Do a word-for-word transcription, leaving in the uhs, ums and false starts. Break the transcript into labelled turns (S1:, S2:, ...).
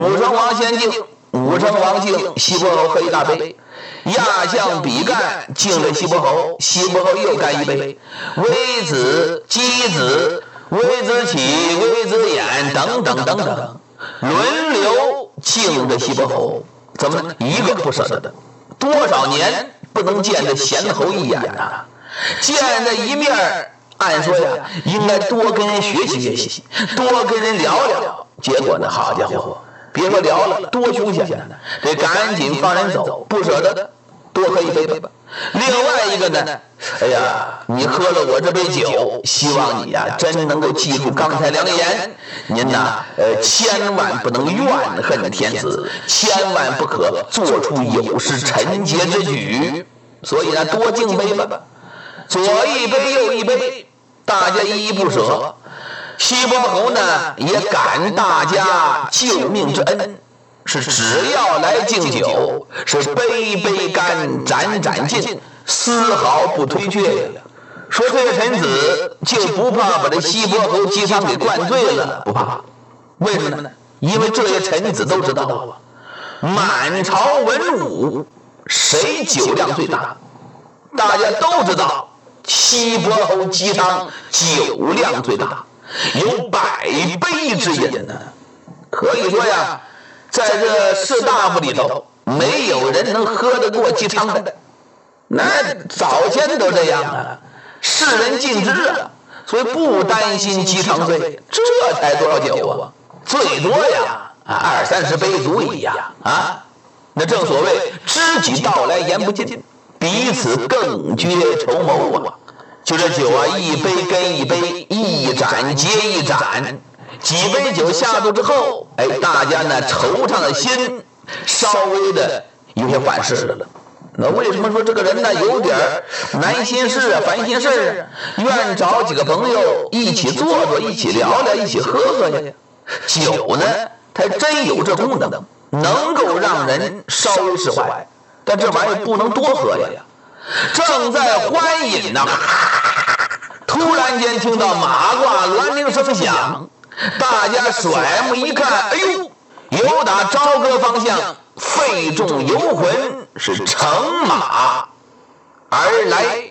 S1: 武成王先敬，武成王敬西伯侯喝一大杯，压向比干，敬了西伯侯，西伯侯又干一杯，微子、箕子、微子启、微子衍等等等等，轮流敬着西伯侯，怎么呢？一个不舍得，多少年不能见这贤侯一眼呐、啊，见这一面，按说呀，应该多跟人学习学习，多跟人聊聊。结果呢，好家伙，别说聊了，多凶险呢！得赶紧放人走，不舍得，多喝一杯吧。另外一个呢，哎呀，你喝了我这杯酒，希望你呀、啊、真能够记住刚才良言，您呐，呃，千万不能怨恨天子，千万不可做出有失臣节之举。所以呢，多敬杯吧，左一杯右一杯，大家依依不舍。西伯侯呢也感大家救命之恩，是只要来敬酒，是杯杯干，盏盏尽，丝毫不推却呀。说这些臣子就不怕把这西伯侯姬昌给灌醉了？不怕，为什么呢？因为这些臣子都知道啊，满朝文武谁酒量最大？大家都知道，西伯侯姬昌酒量最大，有百杯之饮呢。可以说呀，在这士大夫里头，没有人能喝得过姬昌的。那早先都这样啊，世人尽知啊，所以不担心姬昌醉。这才多少酒啊？最多呀，二三十杯足矣呀！啊，那正所谓知己道来言不尽，彼此更觉筹谋啊。就这酒啊，一杯跟一杯，一盏接一盏，几杯酒下肚之后，哎，大家呢惆怅的心稍微的有些缓释了。那为什么说这个人呢有点难心事啊、烦心事啊？愿找几个朋友一起坐坐，一起聊聊，一起喝喝呀。酒呢，它真有这功能，能够让人稍微释怀，但这玩意儿不能多喝呀。正在欢饮呢，突然间听到马褂銮铃声响，大家甩目一看，哎呦，由打朝歌方向费仲游魂是乘马而来。